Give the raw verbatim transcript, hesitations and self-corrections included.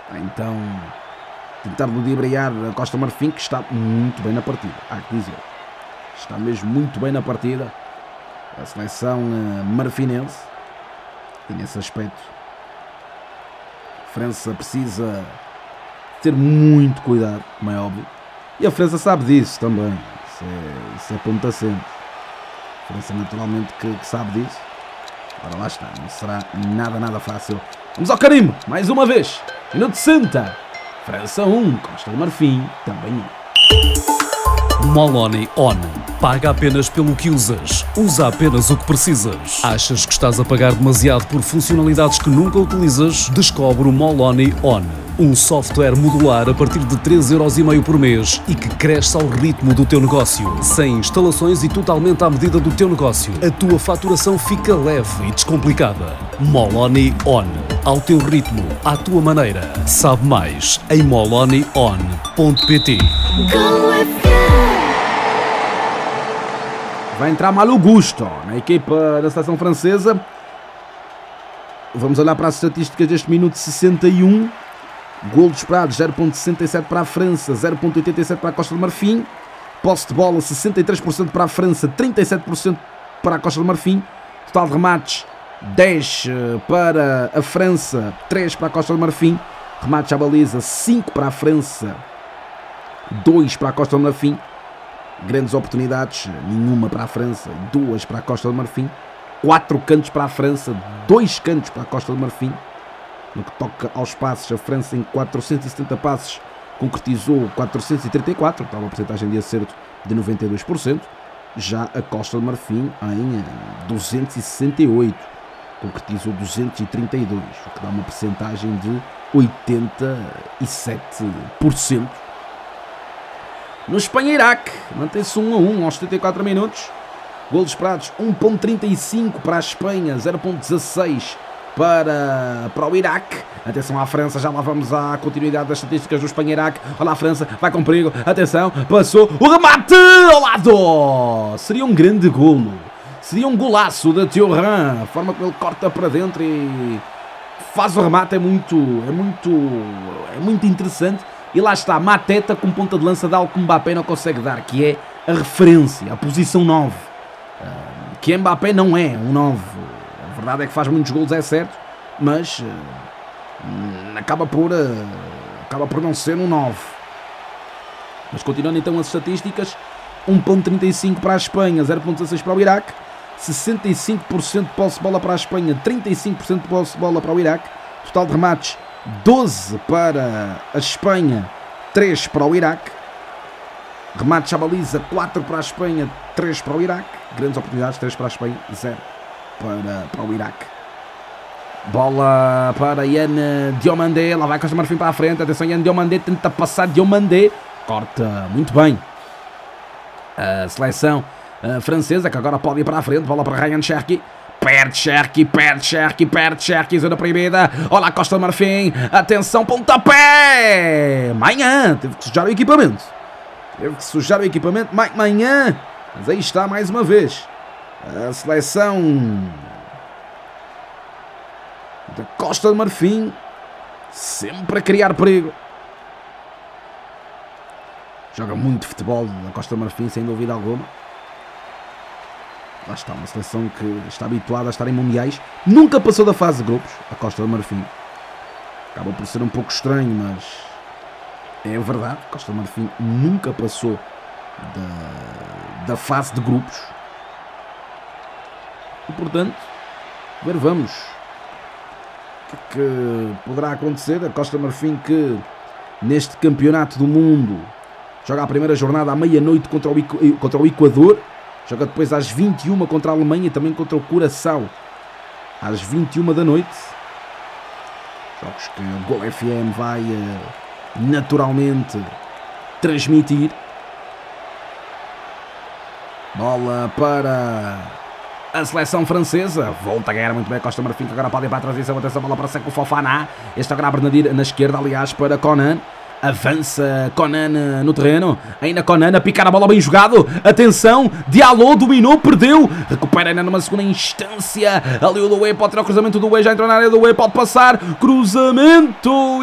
Então, tentar ludibriar a Costa Marfim, que está muito bem na partida, há que dizer. Está mesmo muito bem na partida a seleção marfinense. E nesse aspecto, a França precisa ter muito cuidado, como é óbvio. E a França sabe disso também. Isso é, isso é ponto assente. A França naturalmente que, que sabe disso. Ora, lá está, não será nada, nada fácil. Vamos ao carimbo, mais uma vez. Minuto sessenta. França um, Costa do Marfim também um. Moloni On. Paga apenas pelo que usas. Usa apenas o que precisas. Achas que estás a pagar demasiado por funcionalidades que nunca utilizas? Descobre o Moloni On. Um software modular a partir de três euros e meio por mês e que cresce ao ritmo do teu negócio. Sem instalações e totalmente à medida do teu negócio. A tua faturação fica leve e descomplicada. Moloni On. Ao teu ritmo, à tua maneira. Sabe mais em moloni on ponto pt. Vai entrar Malo Gusto na equipa da seleção francesa. Vamos olhar para as estatísticas deste minuto sessenta e um. Gol esperado zero vírgula sessenta e sete para a França, zero vírgula oitenta e sete para a Costa do Marfim. Posse de bola sessenta e três por cento para a França, trinta e sete por cento para a Costa do Marfim. Total de remates dez para a França, três para a Costa do Marfim. Remates à baliza cinco para a França, dois para a Costa do Marfim. Grandes oportunidades, nenhuma para a França, duas para a Costa do Marfim. Quatro cantos para a França, dois cantos para a Costa do Marfim. No que toca aos passes, a França em quatrocentos e setenta passes concretizou quatrocentos e trinta e quatro, tal a porcentagem de acerto de noventa e dois por cento. Já a Costa do Marfim em duzentos e sessenta e oito, concretizou duzentos e trinta e dois, o que dá uma porcentagem de oitenta e sete por cento. No Espanha-Iraque, mantém-se um a um aos setenta e quatro minutos. Golos esperados um vírgula trinta e cinco para a Espanha, zero vírgula dezasseis para, para o Iraque. Atenção à França, já lá vamos à continuidade das estatísticas do Espanha-Iraque. Olha a França, vai com perigo, atenção, passou, o remate ao lado! Seria um grande golo, seria um golaço da Thuram, a forma como ele corta para dentro e faz o remate é muito, é muito, é muito interessante. E lá está, Mateta com ponta de lança de algo que Mbappé não consegue dar, que é a referência, a posição nove. Uh, que Mbappé não é um nove. A verdade é que faz muitos golos, é certo, mas uh, acaba, por, uh, acaba por não ser um nove. Mas continuando então as estatísticas, um vírgula trinta e cinco para a Espanha, zero vírgula dezasseis para o Iraque, sessenta e cinco por cento de posse de bola para a Espanha, trinta e cinco por cento de posse de bola para o Iraque, total de remates doze para a Espanha, três para o Iraque. Remates à baliza, quatro para a Espanha, três para o Iraque. Grandes oportunidades, três para a Espanha, zero para, para o Iraque. Bola para Yann Diomandé, lá vai Costa Marfim para a frente. Atenção, Yann Diomandé tenta passar, Diomandé corta muito bem a seleção uh, francesa, que agora pode ir para a frente. Bola para Ryan Cherki. Perde Cherki, perde Cherki, perde Cherki, zona proibida. Olha a Costa do Marfim, atenção, pontapé! Manhã, teve que sujar o equipamento. Teve que sujar o equipamento, manhã. Mas aí está mais uma vez a seleção da Costa do Marfim, sempre a criar perigo. Joga muito futebol na Costa do Marfim, sem dúvida alguma. Lá está, uma seleção que está habituada a estar em mundiais. Nunca passou da fase de grupos, a Costa do Marfim. Acaba por ser um pouco estranho, mas é verdade. A Costa do Marfim nunca passou da, da fase de grupos. E, portanto, ver vamos o que, é que poderá acontecer. A Costa do Marfim que, neste campeonato do mundo, joga a primeira jornada à meia-noite contra o, contra o Equador. Joga depois às vinte e uma contra a Alemanha e também contra o Curaçao às vinte e uma da noite. Jogos que o Gol F M vai uh, naturalmente transmitir. Bola para a seleção francesa. Volta a ganhar muito bem a Costa Marfim, que agora pode ir para a transição. Atenção, bola para Seco Fofana. Este agora abre na, na esquerda, aliás, para Conan. Avança Conan no terreno. Ainda Conan a picar a bola, bem jogado. Atenção, Diallo dominou, perdeu. Recupera ainda numa segunda instância. Ali o Doué pode ter o cruzamento do Doué. Já entrou na área do Doué, pode passar. Cruzamento.